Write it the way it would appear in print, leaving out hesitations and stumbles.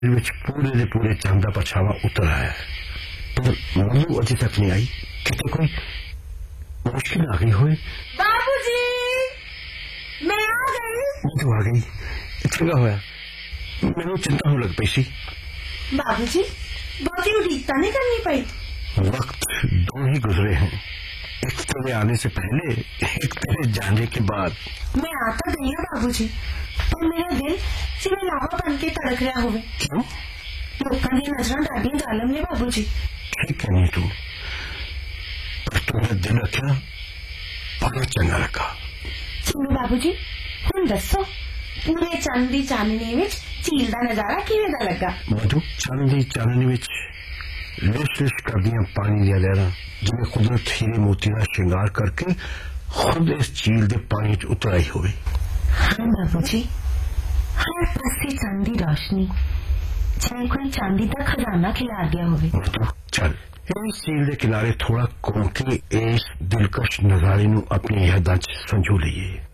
पूरे दे पूरे चंद का परछावा उतर आया पर मनु अजे तक नहीं आई। कितने कोई मुश्किल आ गई होए। बाबूजी मैं आ गई। तू आ गई चंगा होया मैनू चिंता हो लग पई सी। बाबूजी बहुती उड़ीकता नहीं करनी पई। वक्त दो ही गुजरे हैं, एक तेरे आने से पहले एक तेरे जाने के बाद। मैं आता गई हूँ बाबूजी पर मेरा दिल सिर्फ लावा बन के तड़क रहा होवे। क्यों? लोगों की नजर डाडियां जालम ने बाबूजी। ठीक है नहीं तू पर तुमने दिल रखा बड़ा चंगा रखा। सुनो बाबूजी हुण दसो पूरे चांदी चाननी विच झील दा नजारा किवें दा लगा। मधु चांदी चाननी विच लिश लिश करदियां पानी दियां लहरां जिवें कुदरत हीरे मोती दा श्रृंगार करके खुद इस झील दे पानी च उतर आई होवे। हाँ बाबूजी हर पासे चांदी रोशनी जिवें कोई चांदी दा खजाना खिलार गया होवे। मधु चल इस झील दे किनारे थोड़ा घूम के इस दिलकश नजारे नू अपनी यादां च संजो लईए।